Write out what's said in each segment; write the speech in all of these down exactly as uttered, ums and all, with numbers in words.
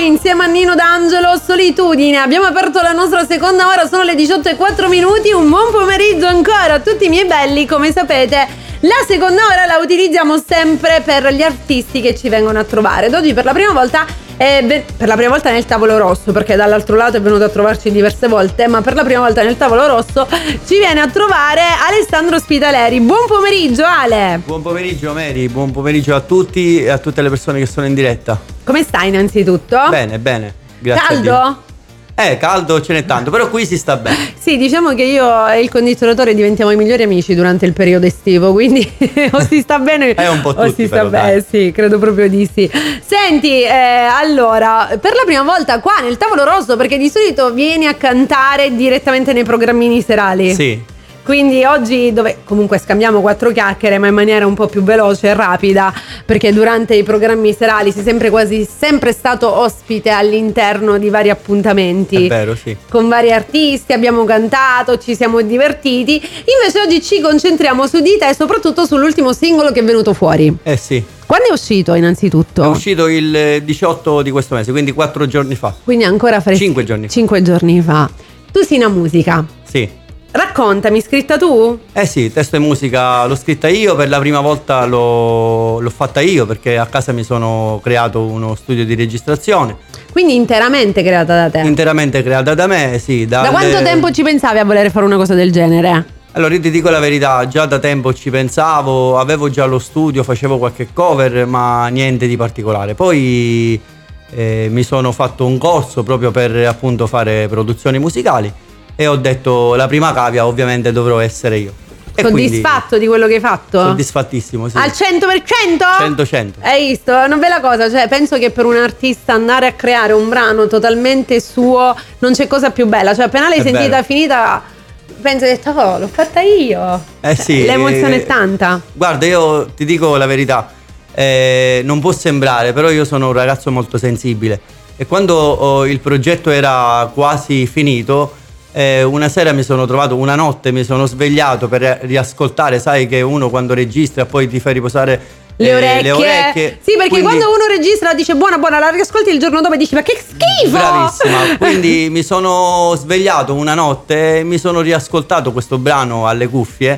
insieme a Nino D'Angelo, Solitudine. Abbiamo aperto la nostra seconda ora, sono le diciotto e quattro minuti. Un buon pomeriggio ancora a tutti i miei belli. Come sapete, la seconda ora la utilizziamo sempre per gli artisti che ci vengono a trovare. Ed oggi per la prima volta eh, per la prima volta nel Tavolo Rosso, perché dall'altro lato è venuto a trovarci diverse volte, ma per la prima volta nel Tavolo Rosso ci viene a trovare Alessandro Spitaleri. Buon pomeriggio, Ale. Buon pomeriggio, Mary. Buon pomeriggio a tutti e a tutte le persone che sono in diretta. Come stai innanzitutto? Bene, bene. Grazie. Caldo? Eh, caldo ce n'è tanto, però qui si sta bene. Sì, diciamo che io e il condizionatore diventiamo i migliori amici durante il periodo estivo, quindi o si sta bene È un po' tutti, o si sta però, bene, dai. sì, credo proprio di sì. Senti, eh, allora, per la prima volta qua nel Tavolo Rosso, perché di solito vieni a cantare direttamente nei programmini serali. Sì. Quindi oggi, dove comunque scambiamo quattro chiacchiere, ma in maniera un po' più veloce e rapida, perché durante i programmi serali sei sempre quasi sempre stato ospite all'interno di vari appuntamenti. È vero, sì. Con vari artisti, abbiamo cantato, ci siamo divertiti. Invece oggi ci concentriamo su di te e soprattutto sull'ultimo singolo che è venuto fuori. Eh sì. Quando è uscito innanzitutto? È uscito il diciotto di questo mese, quindi quattro giorni fa. Quindi ancora fresco. Cinque giorni fa. Cinque giorni fa. Tu sei una musica. Sì. Raccontami, scritta tu? Eh sì, testo e musica l'ho scritta io, per la prima volta l'ho, l'ho fatta io perché a casa mi sono creato uno studio di registrazione. Quindi interamente creata da te? Interamente creata da me, sì. Da dalle... quanto tempo ci pensavi a voler fare una cosa del genere? Allora io ti dico la verità, già da tempo ci pensavo, avevo già lo studio, facevo qualche cover, ma niente di particolare. Poi eh, mi sono fatto un corso proprio per appunto fare produzioni musicali e ho detto la prima cavia ovviamente dovrò essere io. E soddisfatto quindi, di quello che hai fatto? Soddisfattissimo, sì. Al cento per cento? cento cento. Hai visto? Non ve la cosa, cioè penso che per un artista andare a creare un brano totalmente suo non c'è cosa più bella, cioè appena l'hai È sentita vero. finita penso che oh, l'ho fatta io. Eh sì. L'emozione eh, è tanta. Guarda, io ti dico la verità, eh, non può sembrare, però io sono un ragazzo molto sensibile e quando oh, il progetto era quasi finito, Eh, una sera mi sono trovato, una notte mi sono svegliato per riascoltare, sai che uno quando registra poi ti fa riposare Le eh, orecchie. le orecchie. Sì, perché Quindi, quando uno registra dice buona buona, la riascolti il giorno dopo e dici ma che schifo. bravissima, quindi mi sono svegliato una notte e mi sono riascoltato questo brano alle cuffie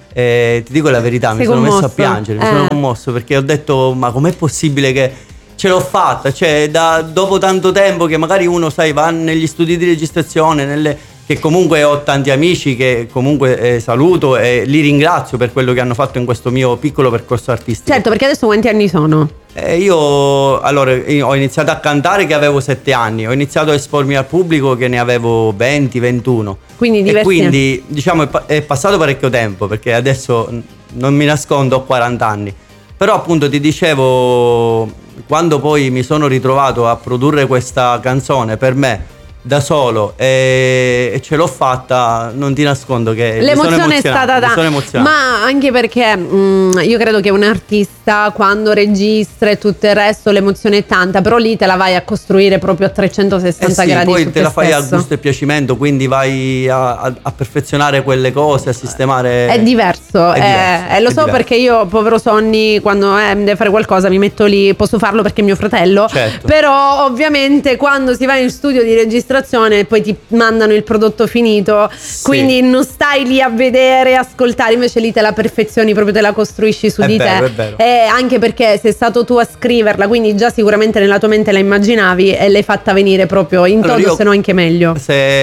e ti dico la verità, Sei mi sono commosso? messo a piangere, mi Eh. sono commosso perché ho detto ma com'è possibile che ce l'ho fatta, cioè da, dopo tanto tempo che magari uno sai va negli studi di registrazione, nelle che comunque ho tanti amici che comunque eh, saluto e li ringrazio per quello che hanno fatto in questo mio piccolo percorso artistico. Certo, perché adesso quanti anni sono? Eh, io allora io ho iniziato a cantare che avevo sette anni, ho iniziato a espormi al pubblico che ne avevo venti ventuno. Quindi diversi e quindi diciamo è, pa- è passato parecchio tempo perché adesso n- non mi nascondo, ho quaranta anni. Però appunto ti dicevo, quando poi mi sono ritrovato a produrre questa canzone per me da solo e, e ce l'ho fatta, non ti nascondo che l'emozione è stata da tanta, ma anche perché mh, io credo che un artista quando registra e tutto il resto l'emozione è tanta, però lì te la vai a costruire proprio a trecentosessanta eh sì, gradi poi su te te la fai a stesso. gusto e piacimento, quindi vai a, a, a perfezionare quelle cose, a sistemare. È diverso, è eh, diverso, eh, lo è so diverso. perché io, povero Sonny, quando eh, deve fare qualcosa mi metto lì, posso farlo perché è mio fratello, Certo. però ovviamente quando si va in studio di registrazione poi ti mandano il prodotto finito, Sì. quindi non stai lì a vedere, ascoltare, invece lì te la perfezioni, proprio te la costruisci su È di vero, te. è vero. E anche perché sei stato tu a scriverla, quindi già sicuramente nella tua mente la immaginavi e l'hai fatta venire proprio in Allora, toto, io- se no anche meglio.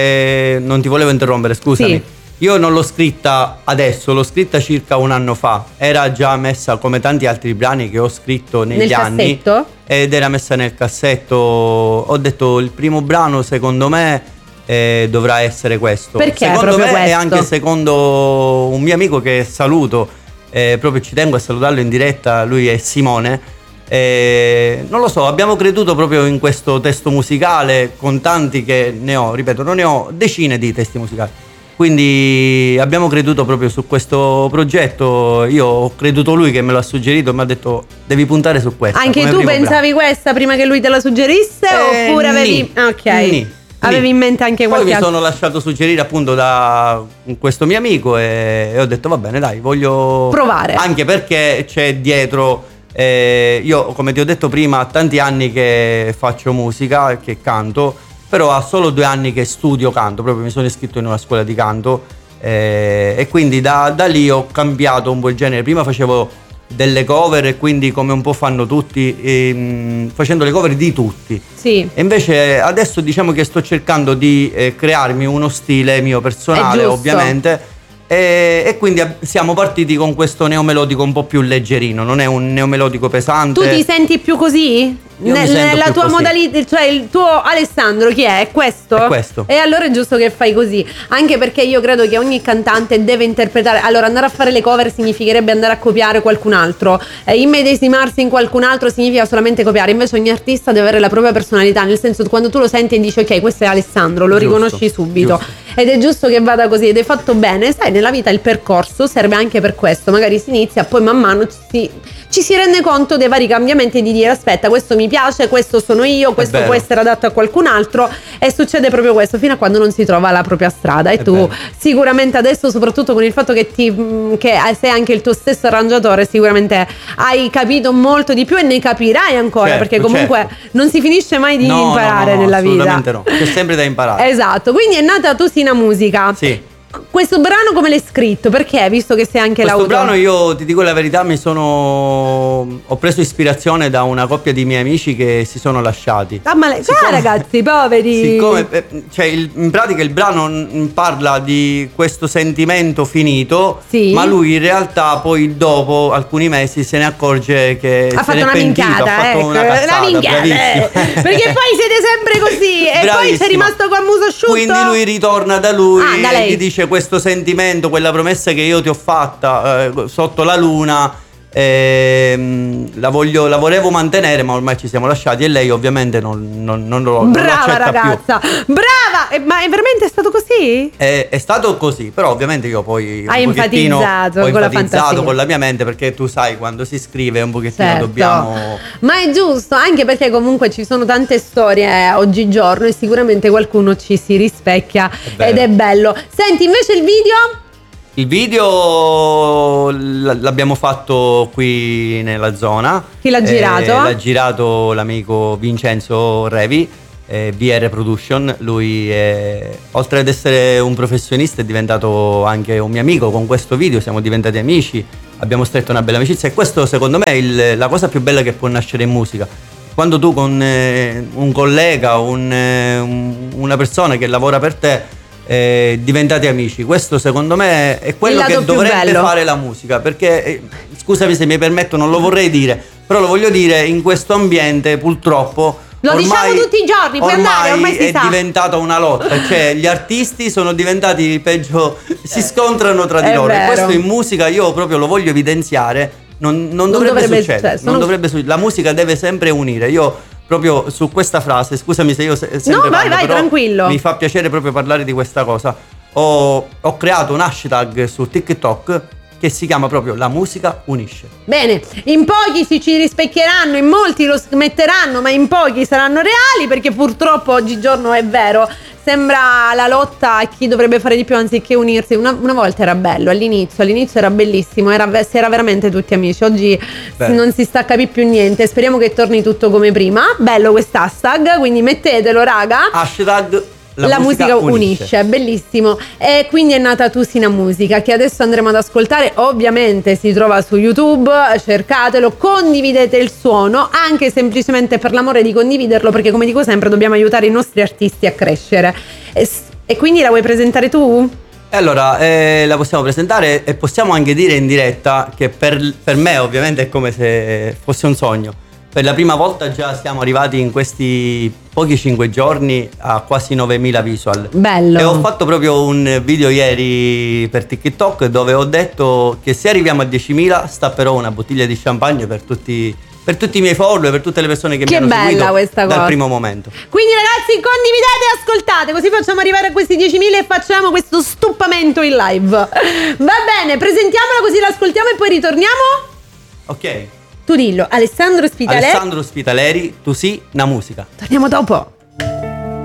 Se non ti volevo interrompere, scusami. Sì. Io non l'ho scritta adesso, l'ho scritta circa un anno fa. Era già messa come tanti altri brani che ho scritto negli Nel anni. cassetto? Ed era messa nel cassetto. Ho detto il primo brano secondo me eh, dovrà essere questo. Perché secondo proprio me questo? e anche secondo un mio amico che saluto, eh, proprio ci tengo a salutarlo in diretta, lui è Simone. Eh, non lo so, abbiamo creduto proprio in questo testo musicale con tanti che ne ho, ripeto, non ne ho decine di testi musicali. Quindi abbiamo creduto proprio su questo progetto. Io ho creduto lui che me l'ha suggerito, mi ha detto devi puntare su questo. Anche tu pensavi questa prima che lui te la suggerisse Eh, oppure avevi nì, ok nì, avevi nì. in mente anche Poi qualche mi altro? sono lasciato suggerire appunto da questo mio amico e, e ho detto va bene dai, voglio Provare. anche perché c'è dietro Eh, io, come ti ho detto prima, ha tanti anni che faccio musica, che canto, però ha solo due anni che studio canto, proprio mi sono iscritto in una scuola di canto, eh, e quindi da, da lì ho cambiato un po' il genere. Prima facevo delle cover e quindi, come un po' fanno tutti, ehm, facendo le cover di tutti. Sì. E invece adesso diciamo che sto cercando di eh, crearmi uno stile mio personale, ovviamente. E, e quindi siamo partiti con questo neomelodico un po' più leggerino, non è un neomelodico pesante. Tu ti senti più così? Io mi sento Nella più tua così. modalità, cioè il tuo Alessandro chi è? È questo? È questo. E allora è giusto che fai così, anche perché io credo che ogni cantante deve interpretare. Allora, andare a fare le cover significherebbe andare a copiare qualcun altro, e immedesimarsi in qualcun altro significa solamente copiare. Invece ogni artista deve avere la propria personalità, nel senso che quando tu lo senti e dici ok, questo è Alessandro, lo Giusto, riconosci subito, giusto. Ed è giusto che vada così, ed è fatto bene. Sai, nella vita il percorso serve anche per questo, magari si inizia, poi man mano ci si, ci si rende conto dei vari cambiamenti e di dire aspetta, questo mi piace, questo sono io, questo vero. può essere adatto a qualcun altro, e succede proprio questo fino a quando non si trova la propria strada. E È tu vero. sicuramente adesso, soprattutto con il fatto che ti che sei anche il tuo stesso arrangiatore, sicuramente hai capito molto di più e ne capirai ancora, Certo, perché comunque certo. non si finisce mai di No, imparare no, no, nella vita. assolutamente no, c'è sempre da imparare. Esatto, quindi è nata Tu Sina Musica. Sì. Questo brano come l'hai scritto? Perché, visto che sei anche Questo l'autore? brano, io ti dico la verità, mi sono ho preso ispirazione da una coppia di miei amici che si sono lasciati. Ah, ma le... Siccome- ah, ragazzi, poveri. Siccome eh, cioè il- in pratica il brano mm, parla di questo sentimento finito, Sì. ma lui in realtà poi dopo alcuni mesi se ne accorge che Ha se fatto n'è una pentito, minchiata, ha fatto ecco, una cazzata, una minchiata, bravissimo. eh. Perché poi siete sempre così e poi Bravissimo. sei rimasto con il muso asciutto. Quindi lui ritorna da lui Ah, da e lei. gli dice questo sentimento, quella promessa che io ti ho fatta eh, sotto la luna, ehm, la, voglio, la volevo mantenere, ma ormai ci siamo lasciati, e lei ovviamente non, non, non lo, non lo Brava accetta più. ragazza, brava. E- ma è veramente stato così? È, è stato così, però ovviamente io poi Hai un pochettino enfatizzato ho con la enfatizzato fantasia. con la mia mente, perché tu sai, quando si scrive un pochettino Certo. dobbiamo... Ma è giusto, anche perché comunque ci sono tante storie eh, oggigiorno e sicuramente qualcuno ci si rispecchia vero. ed è bello. Senti, invece il video? Il video l- l'abbiamo fatto qui nella zona. Chi l'ha girato? Eh, l'ha girato l'amico Vincenzo Revi, eh, V R Production. Lui è, oltre ad essere un professionista, è diventato anche un mio amico. Con questo video siamo diventati amici, abbiamo stretto una bella amicizia, e questo secondo me è il- la cosa più bella che può nascere in musica. Quando tu con eh, un collega, un, eh, un- una persona che lavora per te, eh, diventate amici, questo secondo me è quello Il lato che più dovrebbe bello. fare la musica, perché eh, scusami se mi permetto, non lo vorrei dire, però lo voglio dire, in questo ambiente purtroppo Lo diciamo tutti i giorni, puoi andare, ormai si è sa. diventata una lotta, cioè gli artisti sono diventati peggio, si scontrano tra di È loro, e vero. questo in musica io proprio lo voglio evidenziare. Non, non Non dovrebbe, dovrebbe succedere, succedere, sono- non dovrebbe succedere. La musica deve sempre unire. Io proprio su questa frase, scusami se io se- sempre No, vai, parlo, vai, però tranquillo. mi fa piacere proprio parlare di questa cosa. Ho, ho creato un hashtag su TikTok che si chiama proprio La musica unisce. Bene, in pochi si ci rispecchieranno, in molti lo smetteranno, ma in pochi saranno reali, perché purtroppo oggigiorno è vero, sembra la lotta a chi dovrebbe fare di più anziché unirsi. Una, una volta era bello, all'inizio, all'inizio era bellissimo, era, si era veramente tutti amici. Oggi Beh. non si sta a capire più niente, speriamo che torni tutto come prima. Bello quest'hashtag, quindi mettetelo raga. Hashtag La, La, musica, unisce. Bellissimo. E quindi è nata Tu Sina Musica, che adesso andremo ad ascoltare. Ovviamente si trova su YouTube, cercatelo, condividete il suono, anche semplicemente per l'amore di condividerlo, perché come dico sempre dobbiamo aiutare i nostri artisti a crescere. E, s- e quindi la vuoi presentare tu? E allora eh, la possiamo presentare, e possiamo anche dire in diretta che per, per me ovviamente è come se fosse un sogno. Per la prima volta già siamo arrivati in questi pochi cinque giorni a quasi novemila visual. Bello. E ho fatto proprio un video ieri per TikTok dove ho detto che se arriviamo a diecimila stapperò una bottiglia di champagne per tutti, per tutti i miei follower, per tutte le persone che, Che mi hanno bella seguito questa dal cosa. primo momento. Quindi ragazzi, condividete e ascoltate, così facciamo arrivare a questi diecimila e facciamo questo stuppamento in live. Va bene, presentiamola così l'ascoltiamo e poi ritorniamo. Ok. Tu dillo, Alessandro Spitaleri. Alessandro Spitaleri, Tu Sina Musica. Torniamo dopo.